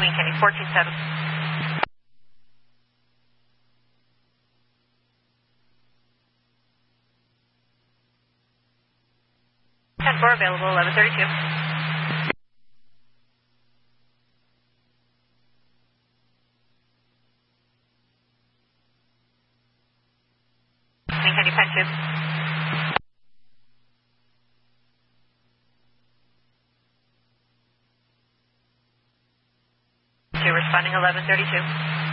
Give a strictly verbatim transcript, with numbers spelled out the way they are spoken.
Wing Kenny four two seven. ten four available, eleven thirty-two. Wing Kenny Pen two. Two responding eleven thirty-two.